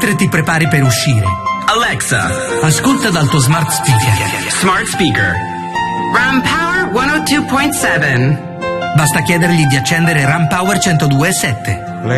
mentre ti prepari per uscire. Alexa, Ascolta dal tuo smart speaker. smart speaker. Ram Power 102.7. Basta chiedergli di accendere Ram Power 102.7.